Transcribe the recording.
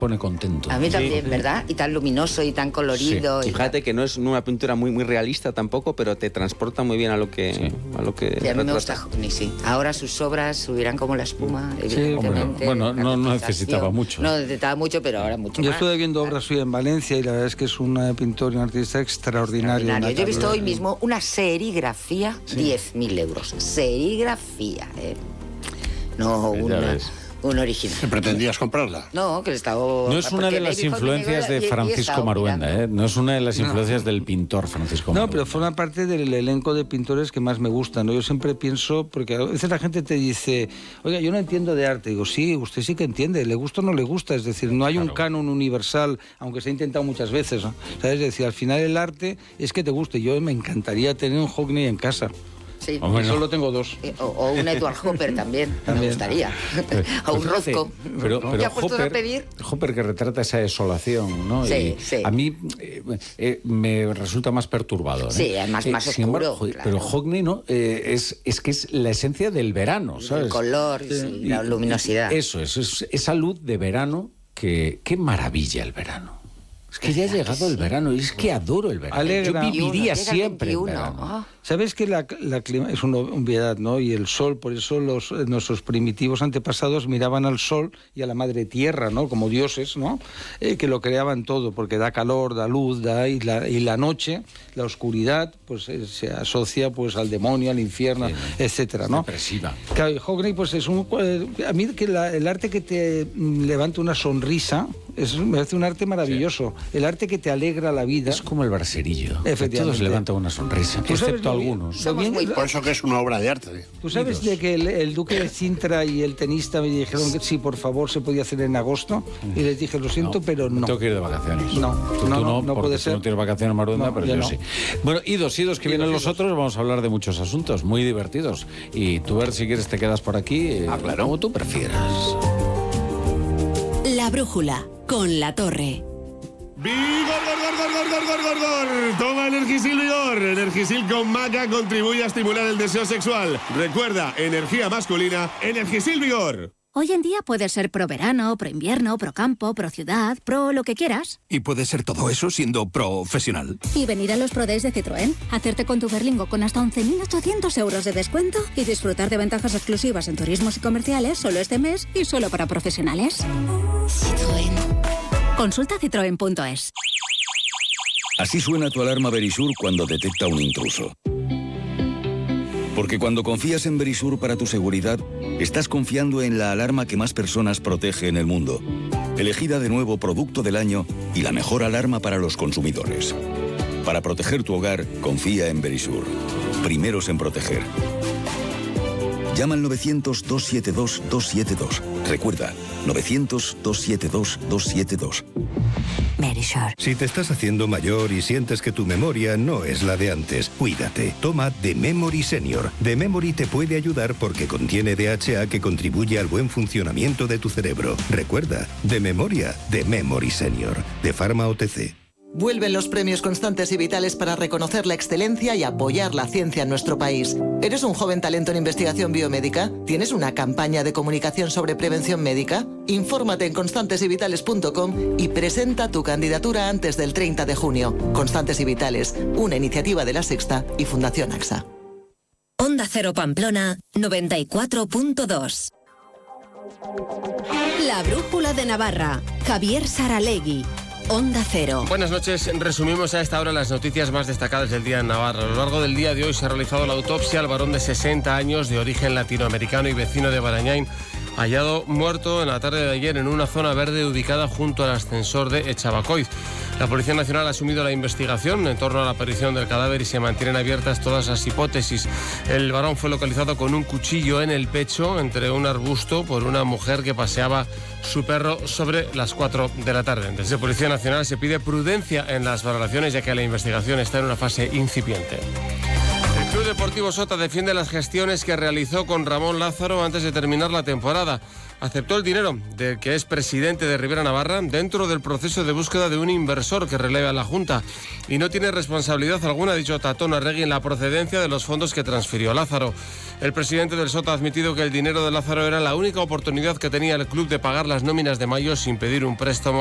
pone contento. A mí también, ¿verdad? Y tan luminoso y tan colorido. Sí. Fíjate que no es una pintura muy, muy realista tampoco, pero te transporta muy bien a lo que... Sí. Sí, a mí me gusta Hockney, sí. Ahora sus obras subirán como la espuma, evidentemente. Bueno, no necesitaba mucho. No necesitaba mucho, pero ahora mucho Yo más. estuve viendo obras suyas en Valencia y la verdad es que es un pintor y un artista extraordinario. Yo he visto hoy mismo una serigrafía, 10.000 euros. Serigrafía, ¿eh? No un original. ¿Pretendías comprarla? No, que le estaba... No es una de las influencias de Francisco Maruenda, ¿eh? No es una de las influencias del pintor Francisco Maruenda. No, pero forma parte del elenco de pintores que más me gustan, ¿no? Yo siempre pienso, porque a veces la gente te dice, oiga, yo no entiendo de arte. Digo, sí, usted sí que entiende, le gusta o no le gusta. Es decir, no hay un canon universal, aunque se ha intentado muchas veces, ¿no? ¿Sabes? Es decir, al final el arte es que te guste. Yo me encantaría tener un Hockney en casa. Sí. Solo tengo 2. O un Edward Hopper también, me gustaría. O un Rothko. Pero Hopper que retrata esa desolación, ¿no? Sí, y sí. A mí me resulta más perturbador, ¿eh? Sí, además más oscuro. Embargo, claro. Pero Hockney, ¿no? Es que es la esencia del verano, ¿sabes? El color, sí, la luminosidad. Eso es esa luz de verano qué maravilla el verano. Es que ya ha llegado el verano y es que adoro el verano. Alegra. Yo viviría siempre en verano. Ah. ¿Sabes que la clima es una obviedad, ¿no? Y el sol, por eso nuestros primitivos antepasados miraban al sol y a la madre tierra, ¿no? Como dioses, ¿no? Que lo creaban todo, porque da calor, da luz, y la noche, la oscuridad, pues se asocia pues al demonio, al infierno, etcétera, ¿no? Depresiva. Claro, Hockney, pues es a mí que el arte que te levanta una sonrisa me parece un arte maravilloso. Sí. El arte que te alegra la vida. Es como el brasirillo. Efectivamente. Todos levantan una sonrisa, excepto algunos. Por eso que es una obra de arte. ¿Tú sabes de que el duque de Sintra y el tenista me dijeron que sí, por favor, se podía hacer en agosto? Y les dije, lo siento, pero no. Tengo que ir de vacaciones. No puede ser. Tú no tienes vacaciones, Maruenda, pero yo sí. Bueno, idos, que vienen los otros, vamos a hablar de muchos asuntos muy divertidos. Y tú, ver si quieres, te quedas por aquí, claro. como tú prefieras. La brújula, con La Torre. ¡Vigor! Toma Energisil Vigor. Energisil con maca contribuye a estimular el deseo sexual. Recuerda, energía masculina, Energisil Vigor. Hoy en día puedes ser pro verano, pro invierno, pro campo, pro ciudad, pro lo que quieras. Y puedes ser todo eso siendo profesional. Y venir a los Pro Days de Citroën, hacerte con tu Berlingo con hasta 11.800 euros de descuento y disfrutar de ventajas exclusivas en turismos y comerciales solo este mes y solo para profesionales. Citroën. Consulta citroen.es. Así suena tu alarma Verisur cuando detecta un intruso. Porque cuando confías en Verisur para tu seguridad, estás confiando en la alarma que más personas protege en el mundo. Elegida de nuevo Producto del Año y la mejor alarma para los consumidores. Para proteger tu hogar, confía en Verisur. Primeros en proteger. Llama al 900-272-272. Recuerda, 900-272-272. Verisur. Si te estás haciendo mayor y sientes que tu memoria no es la de antes, cuídate. Toma The Memory Senior. The Memory te puede ayudar porque contiene DHA que contribuye al buen funcionamiento de tu cerebro. Recuerda, de memoria, The Memory Senior. De Pharma OTC. Vuelven los premios Constantes y Vitales para reconocer la excelencia y apoyar la ciencia en nuestro país. ¿Eres un joven talento en investigación biomédica? ¿Tienes una campaña de comunicación sobre prevención médica? Infórmate en constantesyvitales.com y presenta tu candidatura antes del 30 de junio. Constantes y Vitales, una iniciativa de La Sexta y Fundación AXA. Onda Cero Pamplona, 94.2. La brújula de Navarra, Javier Saralegui. Onda Cero. Buenas noches. Resumimos a esta hora las noticias más destacadas del día en Navarra. A lo largo del día de hoy se ha realizado la autopsia al varón de 60 años de origen latinoamericano y vecino de Barañáin, hallado muerto en la tarde de ayer en una zona verde ubicada junto al ascensor de Echabacoiz. La Policía Nacional ha asumido la investigación en torno a la aparición del cadáver y se mantienen abiertas todas las hipótesis. El varón fue localizado con un cuchillo en el pecho entre un arbusto por una mujer que paseaba su perro sobre las 4 de la tarde. Desde Policía Nacional se pide prudencia en las valoraciones ya que la investigación está en una fase incipiente. El Club Deportivo Sota defiende las gestiones que realizó con Ramón Lázaro antes de terminar la temporada. aceptó el dinero del que es presidente de Ribera Navarra dentro del proceso de búsqueda de un inversor que releve a la Junta y no tiene responsabilidad alguna, ha dicho Tatón Arregui, en la procedencia de los fondos que transfirió Lázaro. El presidente del SOT ha admitido que el dinero de Lázaro era la única oportunidad que tenía el club de pagar las nóminas de mayo sin pedir un préstamo